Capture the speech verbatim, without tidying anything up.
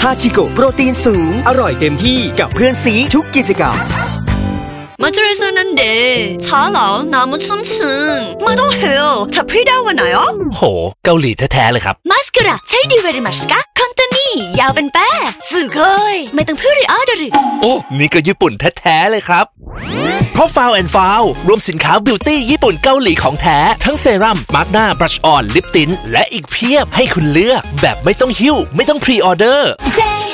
าชิโกะโปรตีนสูงอร่อยเต็มที่กับเพื่อนซีทุกกิจกรรมโหเกาหลีแท้ๆเลยครับマスカラใช้ดีเวริมัชกะคอนเทนี่ยาวเป็นแป้สื่อเลยไม่ต้องพูดเลยอ้อดรึโอ้นี่ก็ญี่ปุ่นแท้ๆเลยครับเพราะ Foul and Foul รวมสินค้าบิวตี้ญี่ปุ่นเกาหลีของแท้ทั้งเซรั่มมาร์กหน้าบรัชออนลิปติ้นและอีกเพียบให้คุณเลือกแบบไม่ต้องหิ้วไม่ต้องพรีออเดอร์